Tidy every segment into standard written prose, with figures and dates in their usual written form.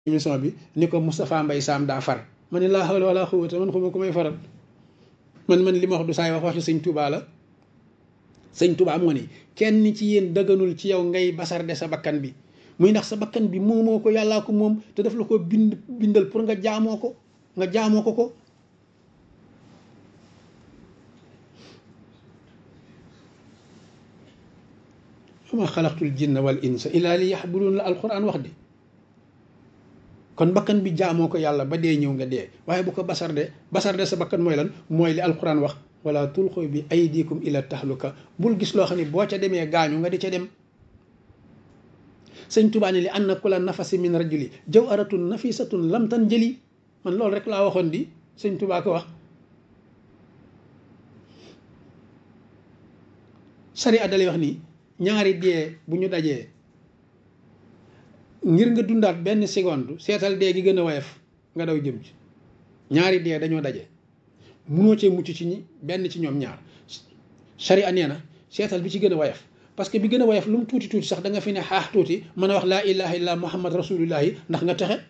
émission bi ni ko Moustapha Mbaye Sam daa far ma ne laa hawla wala quwwata man xuma ko may faral man li ma wax du saay wax waxi sëñ Touba la sëñ Touba moo ni kenn ci yéen dëgganul ci yow ngay basarde sa bakkan bi muy ndax sa bakkan bi moomoo ko yàllaa ko moom te daf la ko bindal pour nga jaamoo ko ma xalaqtul jinna wal insa illa li yaxbudun la alquran wax di kon bakkan bi jaamoo ko yàlla ba dee ñëw nga dee waaye bu ko basarde sa bakkan mooy lan mooy li alquran wax wala tulqu bi aydikum ila tahluka bul gis loo xam ne boo ca demee gaañu nga di ca dem sëñ Tuubaa ne li anna kula nafasi min rajuli jawharatun nafisatun lam tan jëli man loolu rek laa waxoon di sëñ Tuubaa ko wax sari addalay wax nii ñaari dee bu ñu dajee ngir nga dundaat benn seconde seetal dee gi gën a woyof nga daw jëm ci ñaari dee dañoo daje munoo cee mucc ci benn ci ñoom ñaar sharia nee na seetal bi ci gën a woyof parce que bi gën a woyof lu mu tuuti tuuti sax da nga fi ne xaax tuuti mën a wax laa ilaha illa muhammad rasulullahi ndax nga texe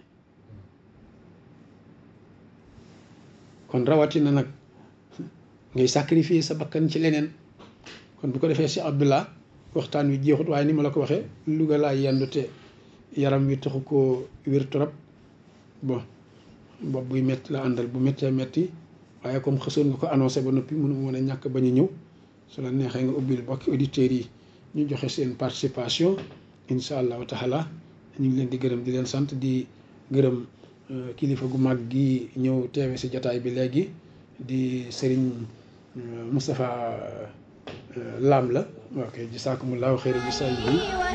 kon rawatina nag ngay sacrifier sa bakkan ci leneen kon bu ko defee si Abdullah waxtaan wi jeexut waaye ni ma la ko waxee Louga laa yendu te yaram wi taxu koo wér trop bon bopp buy métti la àndal bu méttee métti waaye comme xësoon nga ko annoncé ba noppi mënu mën a ñàkk bañ a ñëw su la neexee nga ubbil bokki auditeurs yi ñu joxe seen participation incha allahu taala ñu ngi leen di gërëm di leen sant di gërëm kilifa gu mag gi ñëw teewe si jataay bi léegi di Serigne Moustapha Lam la ok jisaakumullahu xayra jisaa yi